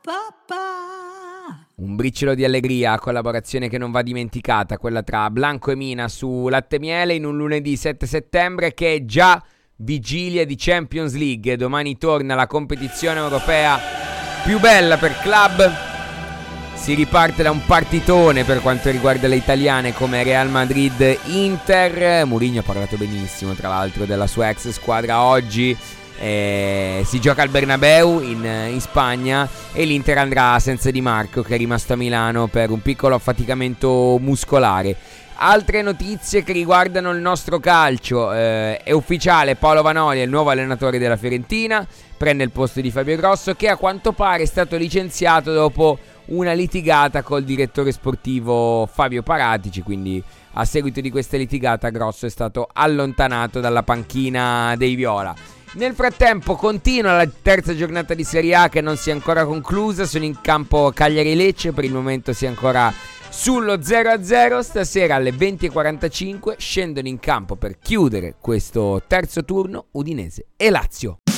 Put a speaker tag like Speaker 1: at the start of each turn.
Speaker 1: Un briciolo di allegria, collaborazione che non va dimenticata, quella tra Blanco e Mina su Latte Miele in un lunedì 7 settembre che è già vigilia di Champions League. Domani torna la competizione europea più bella per club. Si riparte da un partitone per quanto riguarda le italiane come Real Madrid-Inter. Mourinho ha parlato benissimo tra l'altro della sua ex squadra oggi. Si gioca al Bernabeu in Spagna e l'Inter andrà senza Di Marco, che è rimasto a Milano per un piccolo affaticamento muscolare. Altre notizie che riguardano il nostro calcio, è ufficiale: Paolo Vanoli è il nuovo allenatore della Fiorentina, prende il posto di Fabio Grosso, che a quanto pare è stato licenziato dopo una litigata col direttore sportivo Fabio Paratici. Quindi a seguito di questa litigata Grosso è stato allontanato dalla panchina dei Viola. Nel frattempo continua la terza giornata di Serie A che non si è ancora conclusa. Sono in campo Cagliari-Lecce, per il momento si è ancora sullo 0-0. Stasera alle 20:45 scendono in campo per chiudere questo terzo turno Udinese e Lazio.